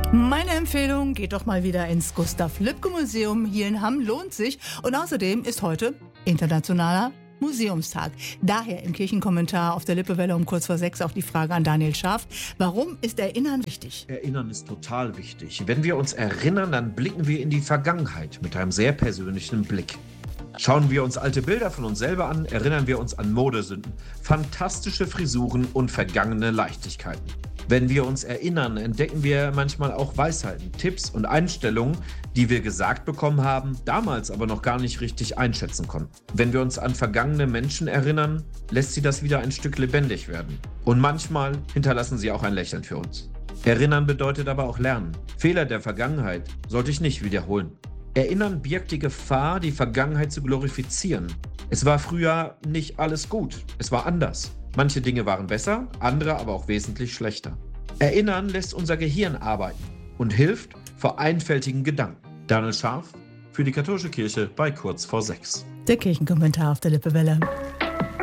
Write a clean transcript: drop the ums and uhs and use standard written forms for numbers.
Meine Empfehlung, geht doch mal wieder ins Gustav-Lübcke-Museum hier in Hamm, lohnt sich. Und außerdem ist heute Internationaler Museumstag. Daher im Kirchenkommentar auf der Lippewelle um kurz vor 6 auch die Frage an Daniel Scharf. Warum ist Erinnern wichtig? Erinnern ist total wichtig. Wenn wir uns erinnern, dann blicken wir in die Vergangenheit mit einem sehr persönlichen Blick. Schauen wir uns alte Bilder von uns selber an, erinnern wir uns an Modesünden, fantastische Frisuren und vergangene Leichtigkeiten. Wenn wir uns erinnern, entdecken wir manchmal auch Weisheiten, Tipps und Einstellungen, die wir gesagt bekommen haben, damals aber noch gar nicht richtig einschätzen konnten. Wenn wir uns an vergangene Menschen erinnern, lässt sie das wieder ein Stück lebendig werden. Und manchmal hinterlassen sie auch ein Lächeln für uns. Erinnern bedeutet aber auch lernen. Fehler der Vergangenheit sollte ich nicht wiederholen. Erinnern birgt die Gefahr, die Vergangenheit zu glorifizieren. Es war früher nicht alles gut, es war anders. Manche Dinge waren besser, andere aber auch wesentlich schlechter. Erinnern lässt unser Gehirn arbeiten und hilft vor einfältigen Gedanken. Daniel Scharf für die Katholische Kirche bei kurz vor 6. Der Kirchenkommentar auf der Lippewelle.